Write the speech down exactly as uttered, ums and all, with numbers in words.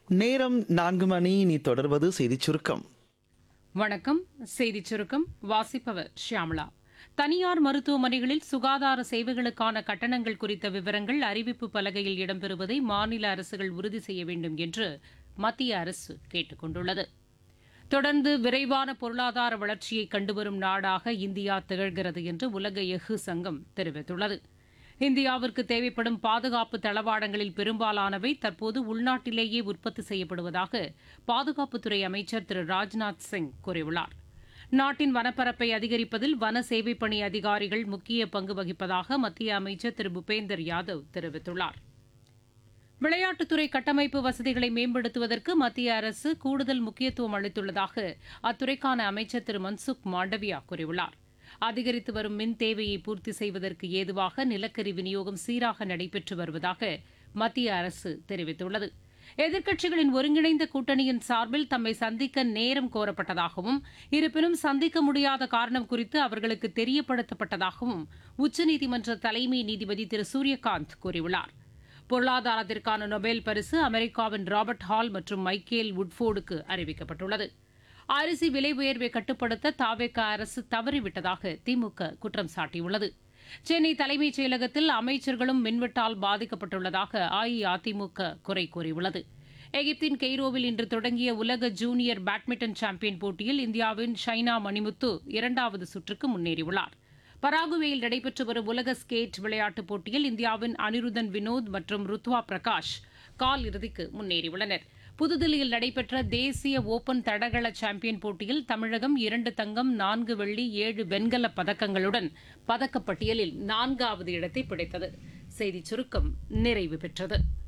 நேரம் நான்கு மணி. நீ தொடர்வது செய்திச் சுருக்கம். வணக்கம். செய்திச் சுருக்கம் வாசிப்பவர் ஷியாமளா. தனியார் மருத்துவமனைகளில் சுகாதார சேவைகளுக்கான கட்டணங்கள் குறித்த விவரங்கள் அறிவிப்பு பலகையில் இடம்பெறுவதை மாநில அரசுகள் உறுதி செய்ய வேண்டும் என்று மத்திய அரசு கேட்டுக் கொண்டுள்ளது. தொடர்ந்து விரைவான பொருளாதார வளர்ச்சியை கண்டுவரும் நாடாக இந்தியா திகழ்கிறது என்று உலக எஃகு சங்கம் தெரிவித்துள்ளது. இந்தியாவிற்கு தேவைப்படும் பாதுகாப்பு தளவாடங்களில் பெரும்பாலானவை தற்போது உள்நாட்டிலேயே உற்பத்தி செய்யப்படுவதாக பாதுகாப்புத்துறை அமைச்சர் திரு ராஜ்நாத் சிங் கூறியுள்ளார். நாட்டின் வனப்பரப்பை அதிகரிப்பதில் வன சேவைப்பணி அதிகாரிகள் முக்கிய பங்கு வகிப்பதாக மத்திய அமைச்சர் திரு பூபேந்தர் யாதவ் தெரிவித்துள்ளார். விளையாட்டுத்துறை கட்டமைப்பு வசதிகளை மேம்படுத்துவதற்கு மத்திய அரசு கூடுதல் முக்கியத்துவம் அளித்துள்ளதாக அத்துறைக்கான அமைச்சர் திரு மன்சுக் மாண்டவியா கூறியுள்ளார். அதிகரித்து வரும் மின் தேவையை பூர்த்தி செய்வதற்கு ஏதுவாக நிலக்கரி விநியோகம் சீராக நடைபெற்று வருவதாக மத்திய அரசு தெரிவித்துள்ளது. எதிர்க்கட்சிகளின் ஒருங்கிணைந்த கூட்டணியின் சார்பில் தம்மை சந்திக்க நேரம் கோரப்பட்டதாகவும் இருப்பினும் சந்திக்க முடியாத காரணம் குறித்து அவர்களுக்கு தெரியப்படுத்தப்பட்டதாகவும் உச்சநீதிமன்ற தலைமை நீதிபதி திரு சூரியகாந்த் கூறியுள்ளார். பொருளாதாரத்திற்கான நொபேல் பரிசு அமெரிக்காவின் ராபர்ட் ஹால் மற்றும் மைக்கேல் வுட்ஃபோர்டுக்கு அறிவிக்கப்பட்டுள்ளது. அரிசி விலை உயர்வை கட்டுப்படுத்த தாவேகா அரசு தவறிவிட்டதாக திமுக குற்றம் சாட்டியுள்ளது. சென்னை தலைமைச் செயலகத்தில் அமைச்சர்களும் மின்வெட்டால் பாதிக்கப்பட்டுள்ளதாக அஇஅதிமுக குறை கூறியுள்ளது. எகிப்தின் கெய்ரோவில் இன்று தொடங்கிய உலக ஜூனியர் பேட்மிண்டன் சாம்பியன் போட்டியில் இந்தியாவின் ஷைனா மணிமுத்து இரண்டாவது சுற்றுக்கு முன்னேறியுள்ளார். பராகுவேயில் நடைபெற்று வரும் உலக ஸ்கேட் விளையாட்டுப் போட்டியில் இந்தியாவின் அனிருதன் வினோத் மற்றும் ருத்வா பிரகாஷ் கால் இறுதிக்கு முன்னேறியுள்ளனர். புதுதில்லியில் நடைபெற்ற தேசிய ஓபன் தடகள சாம்பியன் போட்டியில் தமிழகம் இரண்டு தங்கம், நான்கு வெள்ளி, ஏழு வெண்கலப் பதக்கங்களுடன் பதக்கப்பட்டியலில் நான்காவது இடத்தை பிடித்தது. செய்திச் சுருக்கம் நிறைவு பெற்றது.